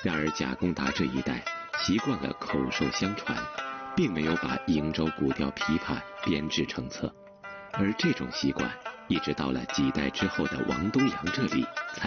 然而贾公达这一代习惯了口授相传，并没有把瀛州古调琵琶编制成册，而这种习惯一直到了几代之后的王东阳这里才